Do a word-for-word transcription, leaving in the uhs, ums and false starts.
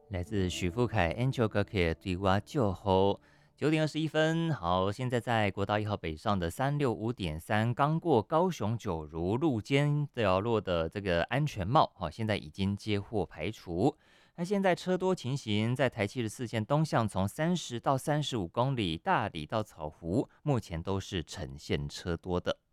来自许富凯 Angel 哥哥对哇就吼，九点二十一分。好，现在在国道一号北上的三六五点三，刚过高雄九如路肩掉落的这个安全帽，好，现在已经接获排除。那现在车多情形，在台七十四线东向从三十到三十五公里，大理到草湖，目前都是呈现车多的。